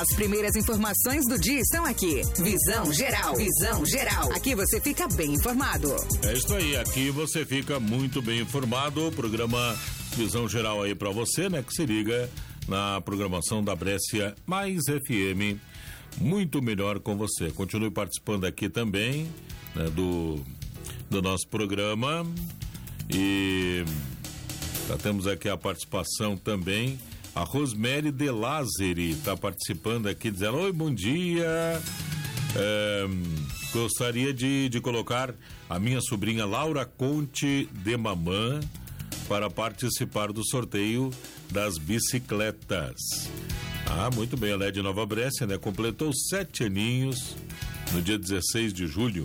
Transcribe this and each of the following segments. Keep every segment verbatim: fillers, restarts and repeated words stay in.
As primeiras informações do dia estão aqui. Visão Geral. Visão Geral. Aqui você fica bem informado. É isso aí, aqui você fica muito bem informado. O programa Visão Geral aí pra você, né? Que se liga na programação da Brescia Mais F M. Muito melhor com você. Continue participando aqui também, né, do, do nosso programa. E já temos aqui a participação também. A Rosemary De Lázari está participando aqui, dizendo: oi, bom dia. É, gostaria de, de colocar a minha sobrinha Laura Conte de Mamã para participar do sorteio das bicicletas. Ah, muito bem, ela é de Nova Brécia, né? Completou sete aninhos no dia dezesseis de julho.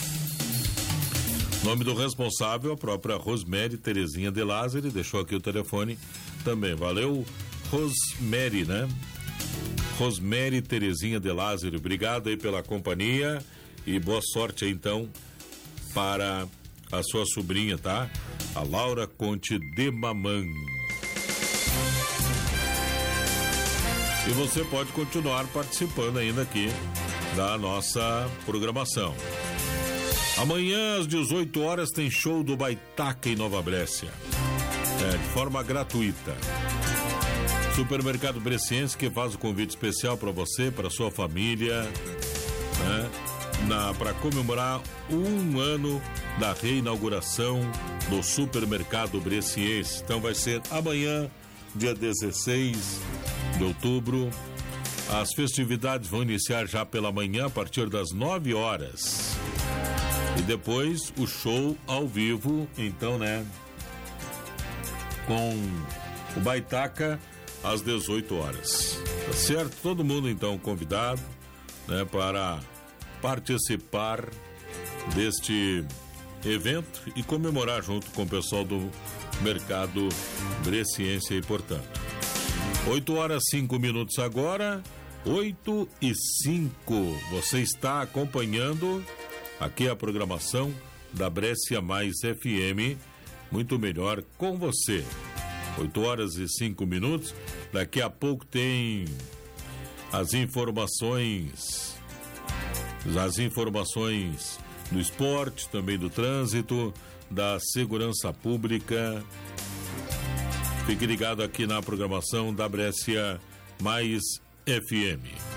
Nome do responsável, a própria Rosemary Terezinha De Lázari, deixou aqui o telefone também. Valeu, Rosemary, né? Rosemary Terezinha De Lázari, obrigado aí pela companhia e boa sorte aí, então, para a sua sobrinha, tá? A Laura Conte de Mamã. E você pode continuar participando ainda aqui da nossa programação. Amanhã às dezoito horas tem show do Baitaca em Nova Brécia, é, de forma gratuita. Supermercado Bresciense que faz o convite especial para você, para sua família, né, na para comemorar um ano da reinauguração do Supermercado Bresciense. Então vai ser amanhã, dia dezesseis de outubro. As festividades vão iniciar já pela manhã a partir das nove horas. E depois o show ao vivo, então, né, com o Baitaca às dezoito horas. Tá certo? Todo mundo então convidado, né, para participar deste evento e comemorar junto com o pessoal do Mercado Bresciense aí, portanto. oito horas cinco minutos agora, oito e cinco. Você está acompanhando aqui a programação da Brescia Mais F M, muito melhor com você. oito horas e cinco minutos. Daqui a pouco tem as informações, as informações do esporte, também do trânsito, da segurança pública. Fique ligado aqui na programação da Brescia Mais F M.